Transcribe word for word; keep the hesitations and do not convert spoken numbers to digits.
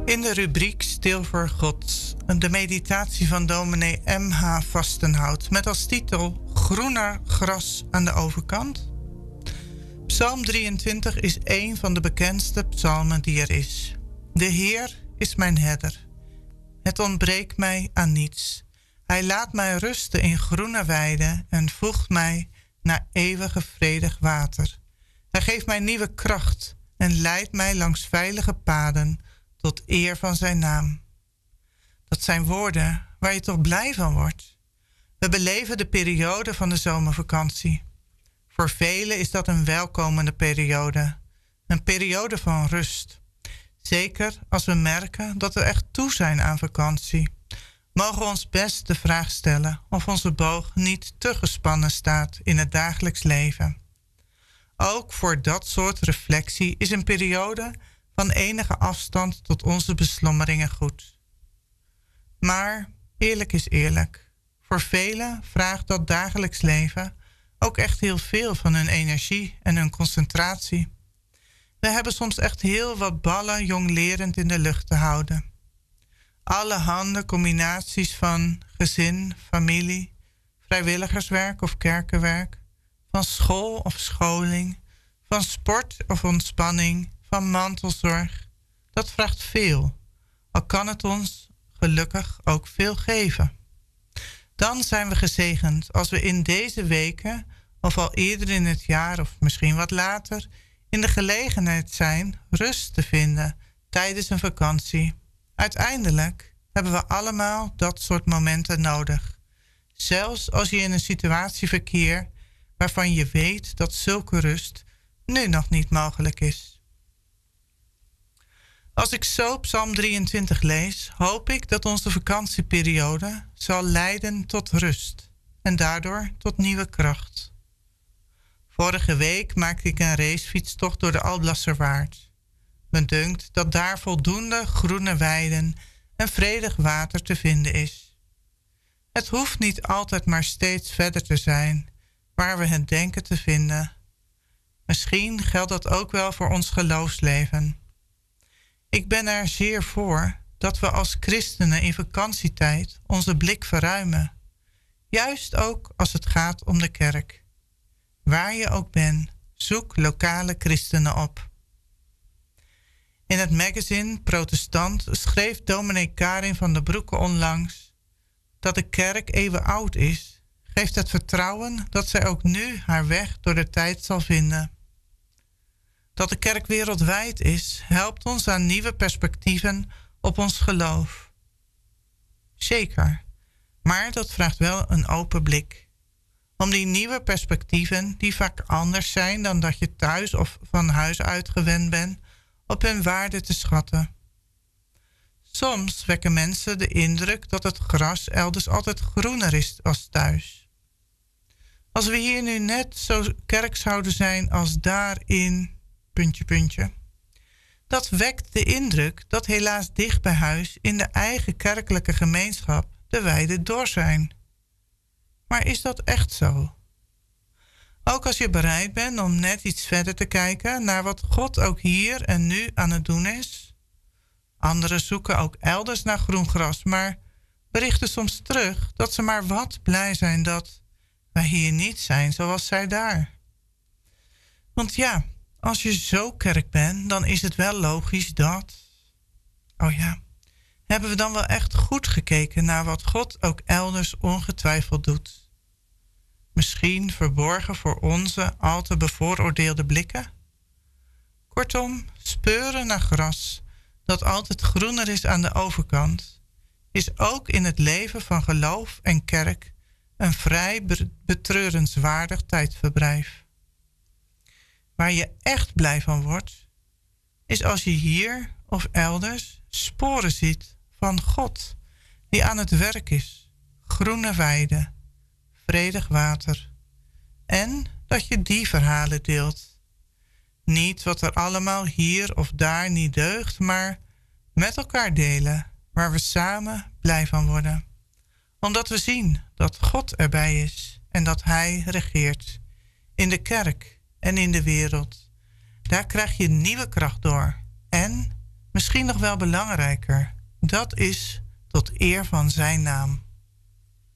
In de rubriek Stil voor God, de meditatie van dominee M H Vastenhout met als titel Groener gras aan de overkant. Psalm drieëntwintig is een van de bekendste psalmen die er is. De Heer is mijn herder. Het ontbreekt mij aan niets. Hij laat mij rusten in groene weiden en voegt mij naar eeuwige vredig water. Hij geeft mij nieuwe kracht en leidt mij langs veilige paden tot eer van zijn naam. Dat zijn woorden waar je toch blij van wordt. We beleven de periode van de zomervakantie. Voor velen is dat een welkomende periode. Een periode van rust. Zeker als we merken dat we echt toe zijn aan vakantie. Mogen we ons best de vraag stellen of onze boog niet te gespannen staat in het dagelijks leven. Ook voor dat soort reflectie is een periode van enige afstand tot onze beslommeringen goed. Maar eerlijk is eerlijk. Voor velen vraagt dat dagelijks leven ook echt heel veel van hun energie en hun concentratie. We hebben soms echt heel wat ballen jonglerend in de lucht te houden. Allerhande combinaties van gezin, familie, vrijwilligerswerk of kerkenwerk, van school of scholing, van sport of ontspanning, van mantelzorg. Dat vraagt veel, al kan het ons gelukkig ook veel geven. Dan zijn we gezegend als we in deze weken, of al eerder in het jaar of misschien wat later, in de gelegenheid zijn rust te vinden tijdens een vakantie. Uiteindelijk hebben we allemaal dat soort momenten nodig. Zelfs als je in een situatie verkeert waarvan je weet dat zulke rust nu nog niet mogelijk is. Als ik zo Psalm drieëntwintig lees, hoop ik dat onze vakantieperiode zal leiden tot rust en daardoor tot nieuwe kracht. Vorige week maakte ik een racefietstocht door de Alblasserwaard. Me dunkt dat daar voldoende groene weiden en vredig water te vinden is. Het hoeft niet altijd maar steeds verder te zijn waar we het denken te vinden. Misschien geldt dat ook wel voor ons geloofsleven. Ik ben er zeer voor dat we als christenen in vakantietijd onze blik verruimen. Juist ook als het gaat om de kerk. Waar je ook bent, zoek lokale christenen op. In het magazine Protestant schreef dominee Karin van der Broeke onlangs dat de kerk eeuwen oud is, geeft het vertrouwen dat zij ook nu haar weg door de tijd zal vinden. Dat de kerk wereldwijd is, helpt ons aan nieuwe perspectieven op ons geloof. Zeker, maar dat vraagt wel een open blik. Om die nieuwe perspectieven, die vaak anders zijn dan dat je thuis of van huis uit gewend bent, op hun waarde te schatten. Soms wekken mensen de indruk dat het gras elders altijd groener is als thuis. Als we hier nu net zo kerk zouden zijn als daarin, puntje, puntje. Dat wekt de indruk dat helaas dicht bij huis in de eigen kerkelijke gemeenschap de weiden door zijn. Maar is dat echt zo? Ook als je bereid bent om net iets verder te kijken naar wat God ook hier en nu aan het doen is. Anderen zoeken ook elders naar groen gras, maar berichten soms terug dat ze maar wat blij zijn dat wij hier niet zijn zoals zij daar. Want ja, als je zo kerk bent, dan is het wel logisch dat... Oh ja, hebben we dan wel echt goed gekeken naar wat God ook elders ongetwijfeld doet? Misschien verborgen voor onze al te bevooroordeelde blikken? Kortom, speuren naar gras dat altijd groener is aan de overkant, is ook in het leven van geloof en kerk een vrij betreurenswaardig tijdverblijf. Waar je echt blij van wordt, is als je hier of elders sporen ziet van God die aan het werk is, groene weiden, vredig water, en dat je die verhalen deelt. Niet wat er allemaal hier of daar niet deugt, maar met elkaar delen, waar we samen blij van worden. Omdat we zien dat God erbij is en dat Hij regeert in de kerk en in de wereld. Daar krijg je nieuwe kracht door en Misschien nog wel belangrijker. Dat is tot eer van zijn naam.